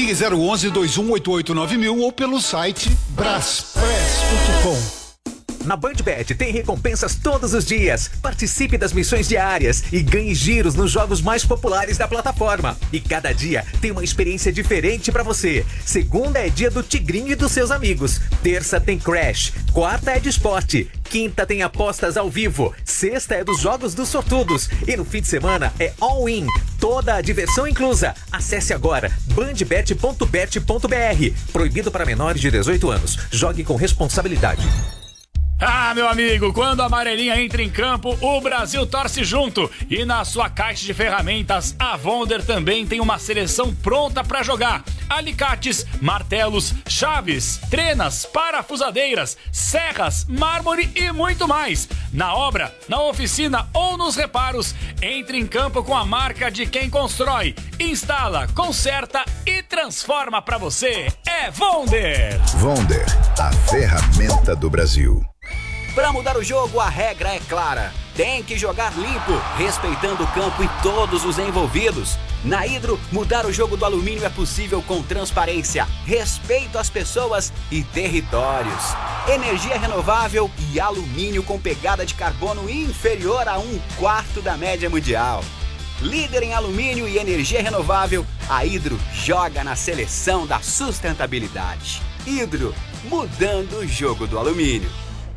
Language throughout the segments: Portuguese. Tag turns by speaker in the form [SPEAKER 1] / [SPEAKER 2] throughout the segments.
[SPEAKER 1] Ligue 011-2188-9000 ou pelo site braspress.com.
[SPEAKER 2] Na BandBet tem recompensas todos os dias. Participe das missões diárias e ganhe giros nos jogos mais populares da plataforma. E cada dia tem uma experiência diferente pra você. Segunda é dia do Tigrinho e dos seus amigos. Terça tem Crash. Quarta é de esporte. Quinta tem apostas ao vivo. Sexta é dos jogos dos sortudos. E no fim de semana é all-in. Toda a diversão inclusa. Acesse agora bandbet.bet.br. Proibido para menores de 18 anos. Jogue com responsabilidade.
[SPEAKER 3] Ah, meu amigo, quando a amarelinha entra em campo, o Brasil torce junto. E na sua caixa de ferramentas, a Wonder também tem uma seleção pronta para jogar. Alicates, martelos, chaves, trenas, parafusadeiras, serras, mármore e muito mais. Na obra, na oficina ou nos reparos, entre em campo com a marca de quem constrói, instala, conserta e transforma para você. É Wonder!
[SPEAKER 4] Wonder, a ferramenta do Brasil.
[SPEAKER 5] Para mudar o jogo, a regra é clara. Tem que jogar limpo, respeitando o campo e todos os envolvidos. Na Hidro, mudar o jogo do alumínio é possível com transparência, respeito às pessoas e territórios. Energia renovável e alumínio com pegada de carbono inferior a 1/4 da média mundial. Líder em alumínio e energia renovável, a Hidro joga na seleção da sustentabilidade. Hidro, mudando o jogo do alumínio.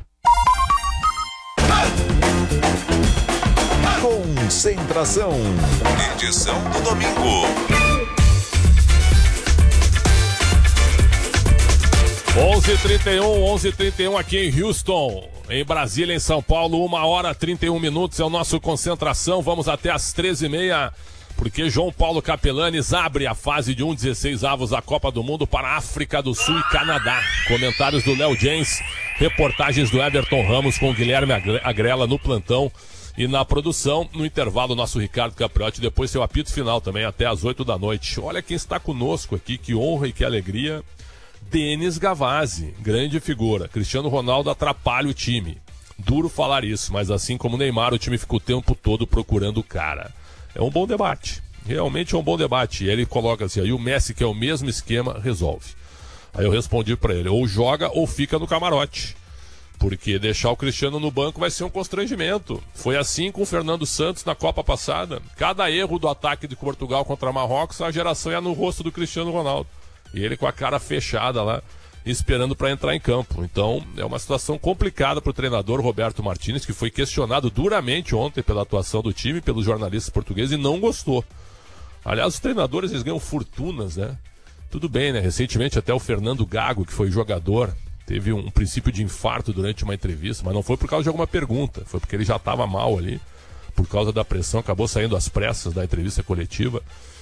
[SPEAKER 4] Concentração. Edição do domingo.
[SPEAKER 6] 11h31 aqui em Houston. Em Brasília, em São Paulo, 1h31 é o nosso Concentração. Vamos até às 13h30, porque João Paulo Capelanes abre a fase de 1/16avos da Copa do Mundo para África do Sul e Canadá. Comentários do Léo James, reportagens do Everton Ramos com o Guilherme Agrela no plantão e na produção. No intervalo, nosso Ricardo Capriotti, depois seu apito final também, até às 8 da noite. Olha quem está conosco aqui, que honra e que alegria. Denis Gavazzi, grande figura. Cristiano Ronaldo atrapalha o time. Duro falar isso, mas assim como o Neymar, o time fica o tempo todo procurando o cara. É um bom debate, realmente é um bom debate. E ele coloca assim, aí o Messi, que é o mesmo esquema, resolve. Aí eu respondi pra ele, ou joga ou fica no camarote. Porque deixar o Cristiano no banco vai ser um constrangimento. Foi assim com o Fernando Santos na Copa passada. Cada erro do ataque de Portugal contra Marrocos, a geração ia no rosto do Cristiano Ronaldo. E ele com a cara fechada lá, esperando para entrar em campo. Então, é uma situação complicada para o treinador Roberto Martínez, que foi questionado duramente ontem pela atuação do time, pelos jornalistas portugueses, e não gostou. Aliás, os treinadores, eles ganham fortunas, né? Tudo bem, né? Recentemente até o Fernando Gago, que foi jogador, teve um princípio de infarto durante uma entrevista, mas não foi por causa de alguma pergunta, foi porque ele já estava mal ali, por causa da pressão, acabou saindo às pressas da entrevista coletiva.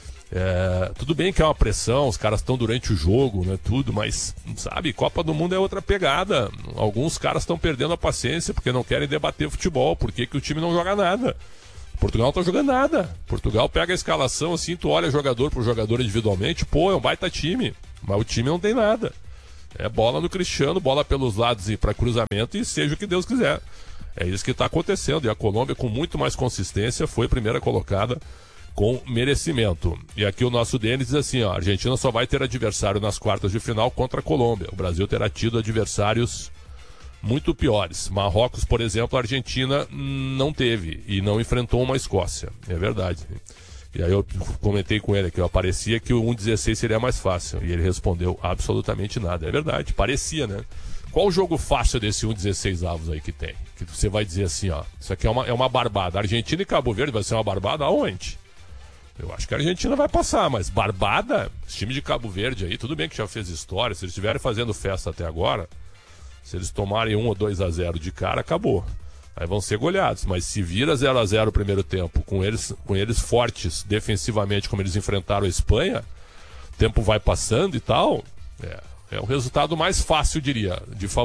[SPEAKER 6] Tudo bem que é uma pressão, os caras estão durante o jogo, né, tudo, mas, sabe, Copa do Mundo é outra pegada. Alguns caras estão perdendo a paciência porque não querem debater futebol, por que o time não joga nada. Portugal não tá jogando nada. Portugal pega a escalação assim, tu olha jogador por jogador individualmente, pô, é um baita time, mas o time não tem nada. É bola no Cristiano, bola pelos lados e para cruzamento, e seja o que Deus quiser. É isso que está acontecendo, e a Colômbia, com muito mais consistência, foi a primeira colocada com merecimento. E aqui o nosso Denis diz assim, ó, a Argentina só vai ter adversário nas quartas de final contra a Colômbia. O Brasil terá tido adversários muito piores. Marrocos, por exemplo, a Argentina não teve e não enfrentou uma Escócia. É verdade. E aí eu comentei com ele que parecia que o 1/16 seria mais fácil. E ele respondeu absolutamente nada. É verdade, parecia, né? Qual o jogo fácil desse 1/16avos aí que tem? Que você vai dizer assim, ó, isso aqui é uma barbada. Argentina e Cabo Verde vai ser uma barbada aonde? Eu acho que a Argentina vai passar, mas barbada, esse time de Cabo Verde aí, tudo bem que já fez história, se eles estiverem fazendo festa até agora, se eles tomarem 1 ou 2-0 de cara, acabou. Aí vão ser goleados, mas se vira 0-0 o primeiro tempo, com eles fortes defensivamente, como eles enfrentaram a Espanha, o tempo vai passando e tal, é o resultado mais fácil, diria,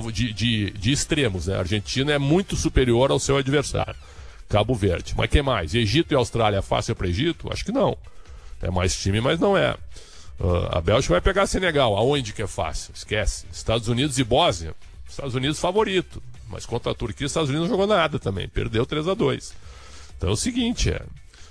[SPEAKER 6] de extremos, né? A Argentina é muito superior ao seu adversário. Cabo Verde. Mas quem mais? Egito e Austrália é fácil para Egito? Acho que não. É mais time, mas não é. A Bélgica vai pegar Senegal. Aonde que é fácil? Esquece. Estados Unidos e Bósnia. Estados Unidos favorito. Mas contra a Turquia, Estados Unidos não jogou nada também. Perdeu 3-2. Então é o seguinte,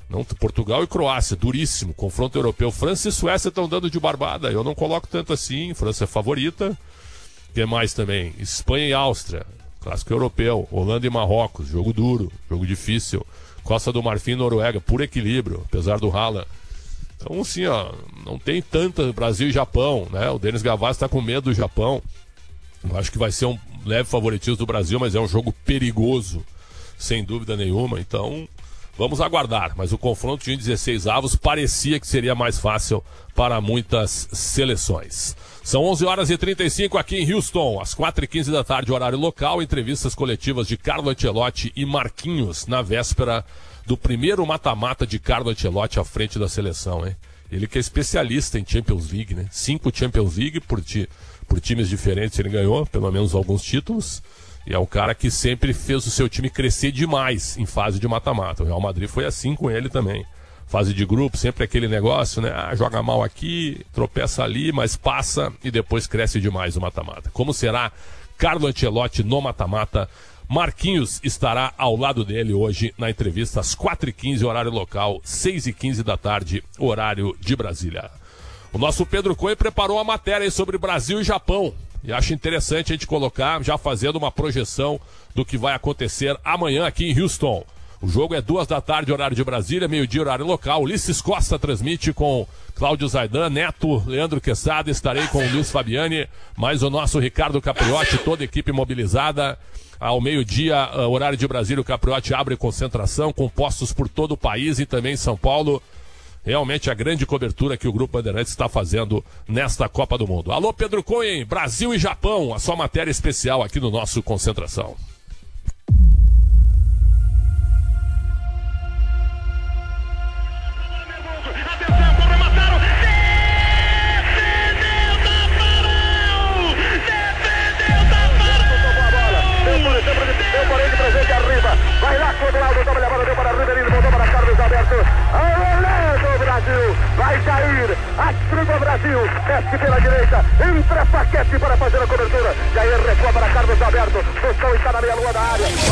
[SPEAKER 6] Não, Portugal e Croácia, duríssimo. Confronto europeu. França e Suécia estão dando de barbada. Eu não coloco tanto assim. França é favorita. O que mais também? Espanha e Áustria. Clássico europeu. Holanda e Marrocos. Jogo duro. Jogo difícil. Costa do Marfim e Noruega. Por equilíbrio. Apesar do Haaland. Então, assim, ó. Não tem tanta Brasil e Japão, né? O Denis Gavassi está com medo do Japão. Eu acho que vai ser um leve favoritismo do Brasil, mas é um jogo perigoso. Sem dúvida nenhuma. Então... vamos aguardar, mas o confronto de 16 avos parecia que seria mais fácil para muitas seleções. São 11h35 aqui em Houston, às 4h15 da tarde, horário local, entrevistas coletivas de Carlo Ancelotti e Marquinhos, na véspera do primeiro mata-mata de Carlo Ancelotti à frente da seleção, hein? Ele que é especialista em Champions League, né? 5 Champions League por times diferentes ele ganhou, pelo menos alguns títulos. E é um cara que sempre fez o seu time crescer demais em fase de mata-mata. O Real Madrid foi assim com ele também. Fase de grupo, sempre aquele negócio, né? Joga mal aqui, tropeça ali, mas passa e depois cresce demais o mata-mata. Como será Carlo Ancelotti no mata-mata? Marquinhos estará ao lado dele hoje na entrevista às 4h15, horário local, 6h15 da tarde, horário de Brasília. O nosso Pedro Coelho preparou a matéria aí sobre Brasil e Japão. E acho interessante a gente colocar, já fazendo uma projeção do que vai acontecer amanhã aqui em Houston. O jogo é 2 da tarde, horário de Brasília, meio-dia, horário local. Ulisses Costa transmite com Cláudio Zaidan, Neto, Leandro Quesada, estarei com o Luiz Fabiani, mais o nosso Ricardo Capriotti, toda a equipe mobilizada. Ao meio-dia, horário de Brasília, o Capriotti abre concentração com postos por todo o país e também em São Paulo. Realmente a grande cobertura que o Grupo Bandeirantes está fazendo nesta Copa do Mundo. Alô, Pedro Cohen, Brasil e Japão, a sua matéria especial aqui no nosso Concentração.
[SPEAKER 7] Vai lá, Clodoaldo, toma a bola, deu para Ribeirinho, voltou para Carlos Alberto. Olé, Brasil, vai Jair, atribua o Brasil, desce pela direita, entra Paquete para fazer a cobertura. Jair recua para Carlos Alberto, Buscão está na meia-lua da área.